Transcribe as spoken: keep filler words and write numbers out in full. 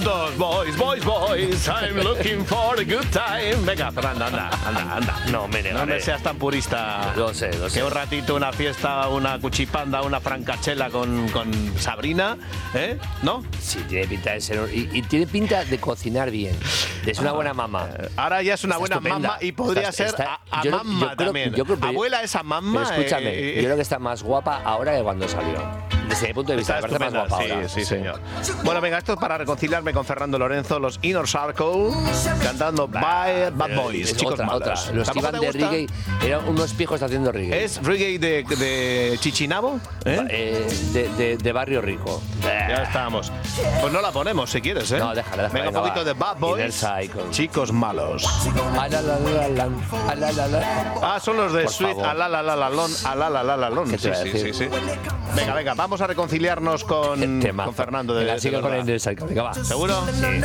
juntos. Boys, boys, boys, I'm looking for a good time. Venga, Fernando, anda, anda, anda. No me negaré. No me seas tan purista. Lo sé, lo sé. Que un ratito, una fiesta, una cuchipanda, una francachela con, con Sabrina, ¿eh? ¿No? Sí, tiene pinta de ser... Y, y tiene pinta de cocinar bien. Es una buena mamá. Ahora ya es una Está buena estupenda. mamá y podría Está- ser está- a, a yo- mamá yo creo- también. yo creo que- Abuela esa mamá. Pero escúchame, eh, yo creo que está más guapa ahora que cuando salió. Desde mi punto de vista, Está me parece más estupenda, guapa ahora. sí, sí, señor. Bueno, venga, esto es para reconciliarme con Fernando Lorenzo, los Inner Circle, cantando Bad, Bad Pero Boys, es chicos otra, malos. otra. Los que ¿Tampoco iban te de gusta? reggae eran unos pijos haciendo reggae. ¿Es reggae de, de Chichinabo? ¿Eh? Eh, de, de, de barrio rico. Ya estamos. Pues no la ponemos si quieres, ¿eh? No, déjala, déjala, Venga, un venga, poquito va. de Bad Boys, Inner Circle. chicos malos. Ah, la, la, la, la, ah, la, la, la. Ah, son los de Por Sweet favor. Alalalalon, Alalalalon. ¿Qué te Sí, iba a sí, decir? sí, sí. Venga, venga, vamos a reconciliarnos con, Temazo. con Fernando de, Venga, de sigue con verdad. el Inner Circle. Venga, va. ¿Seguro? Sí.